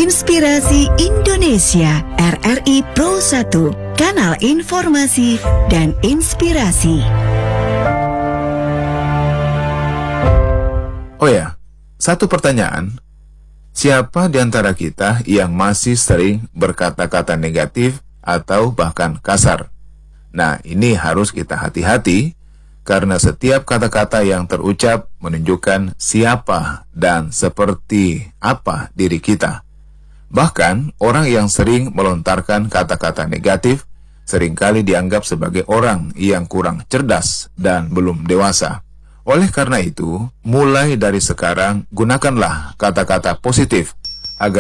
Inspirasi Indonesia, RRI Pro 1, kanal informasi dan inspirasi. Oh ya, satu pertanyaan. Siapa di antara kita yang masih sering berkata-kata negatif atau bahkan kasar? Nah, ini harus kita hati-hati karena setiap kata-kata yang terucap menunjukkan siapa dan seperti apa diri kita. Bahkan, orang yang sering melontarkan kata-kata negatif seringkali dianggap sebagai orang yang kurang cerdas dan belum dewasa. Oleh karena itu, mulai dari sekarang, gunakanlah kata-kata positif